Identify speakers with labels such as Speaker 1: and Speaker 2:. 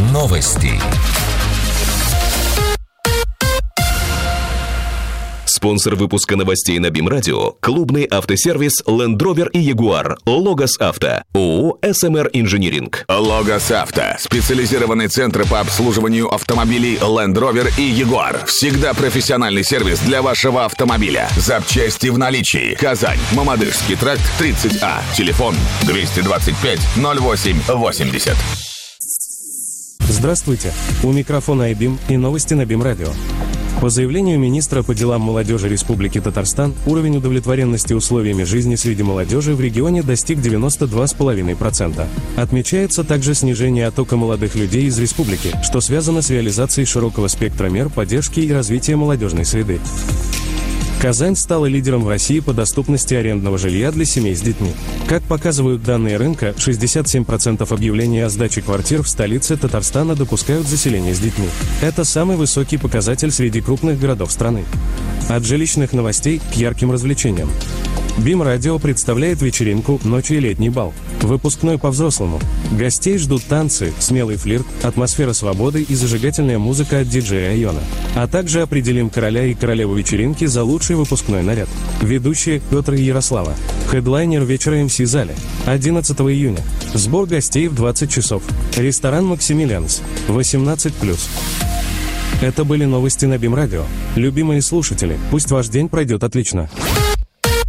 Speaker 1: Новости. Спонсор выпуска новостей на БИМ-радио – клубный автосервис Land Rover и Jaguar. Логос Авто. ООО «СМР Инжиниринг».
Speaker 2: Логос Авто. Специализированный центр по обслуживанию автомобилей Land Rover и Jaguar. Всегда профессиональный сервис для вашего автомобиля. Запчасти в наличии. Казань. Мамадышский тракт, 30А. Телефон 225 08 80.
Speaker 3: Здравствуйте. У микрофона iBIM и новости на БИМ-радио. По заявлению министра по делам молодежи Республики Татарстан, уровень удовлетворенности условиями жизни среди молодежи в регионе достиг 92,5%. Отмечается также снижение оттока молодых людей из республики, что связано с реализацией широкого спектра мер поддержки и развития молодежной среды. Казань стала лидером в России по доступности арендного жилья для семей с детьми. Как показывают данные рынка, 67% объявлений о сдаче квартир в столице Татарстана допускают заселение с детьми. Это самый высокий показатель среди крупных городов страны. От жилищных новостей к ярким развлечениям. БИМ-радио представляет вечеринку «Ночь и летний бал». Выпускной по-взрослому. Гостей ждут танцы, смелый флирт, атмосфера свободы и зажигательная музыка от диджея Айона. А также определим короля и королеву вечеринки за лучший выпускной наряд. Ведущие Петр и Ярослава. Хедлайнер вечера МС Зале. 11 июня. Сбор гостей в 20 часов. Ресторан «Максимилианс». 18+. Это были новости на БИМ-радио. Любимые слушатели, пусть ваш день пройдет отлично.